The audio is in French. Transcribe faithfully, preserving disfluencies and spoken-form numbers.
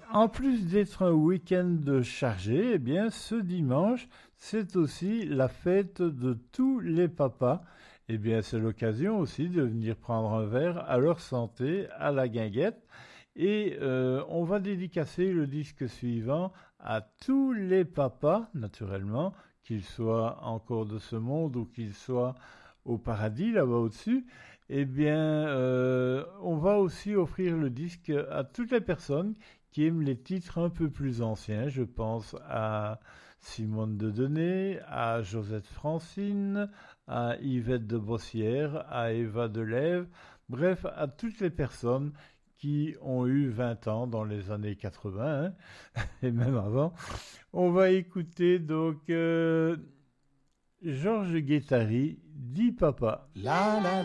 En plus d'être un week-end chargé, eh bien, ce dimanche, c'est aussi la fête de tous les papas. Eh bien, c'est l'occasion aussi de venir prendre un verre à leur santé, à la guinguette. Et euh, on va dédicacer le disque suivant à tous les papas, naturellement, qu'ils soient encore de ce monde ou qu'ils soient au paradis, là-bas au-dessus. Eh bien, euh, on va aussi offrir le disque à toutes les personnes qui aiment les titres un peu plus anciens. Je pense à Simone de Denay, à Josette Francine, à Yvette de Bossière, à Eva Delève, bref, à toutes les personnes qui ont eu vingt ans dans les années quatre-vingts, hein, et même avant. On va écouter donc euh, Georges Guettari, dit papa. La la